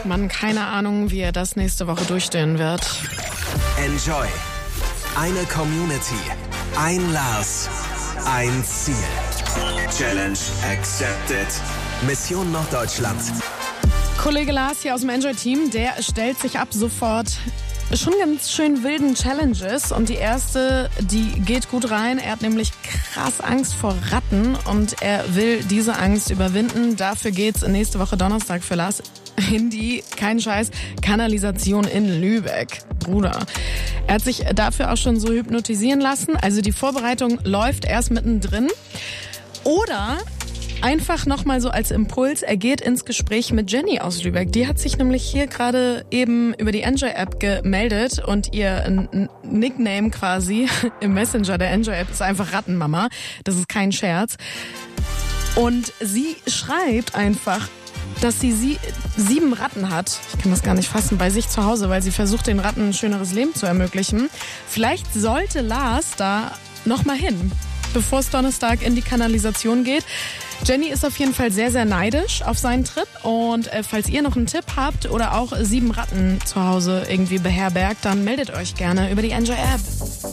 Mann, keine Ahnung, wie er das nächste Woche durchstehen wird. Enjoy. Eine Community. Ein Lars. Ein Ziel. Challenge accepted. Mission Norddeutschland. Kollege Lars hier aus dem Enjoy-Team, der stellt sich ab sofort schon ganz schön wilden Challenges. Und die erste, die geht gut rein. Er hat nämlich krass Angst vor Ratten und er will diese Angst überwinden. Dafür geht's nächste Woche Donnerstag für Lars in die, kein Scheiß, Kanalisation in Lübeck. Bruder. Er hat sich dafür auch schon so hypnotisieren lassen. Also die Vorbereitung läuft erst mittendrin. Oder einfach nochmal so als Impuls, er geht ins Gespräch mit Jenny aus Lübeck. Die hat sich nämlich hier gerade eben über die Enjoy-App gemeldet und ihr Nickname quasi im Messenger der Enjoy-App ist einfach Rattenmama. Das ist kein Scherz. Und sie schreibt einfach, dass sie 7 Ratten hat. Ich kann das gar nicht fassen, bei sich zu Hause, weil sie versucht, den Ratten ein schöneres Leben zu ermöglichen. Vielleicht sollte Lars da nochmal hin, bevor es Donnerstag in die Kanalisation geht. Jenny ist auf jeden Fall sehr, sehr neidisch auf seinen Trip. Und falls ihr noch einen Tipp habt oder auch 7 Ratten zu Hause irgendwie beherbergt, dann meldet euch gerne über die Enjoy-App.